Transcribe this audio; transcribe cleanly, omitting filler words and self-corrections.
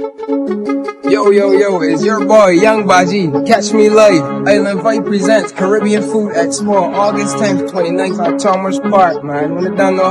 Yo, it's your boy, Young Baji. Catch me live. Island Vibe presents Caribbean Food Expo, August 10th, 29th at Chalmers Park, man. When it done,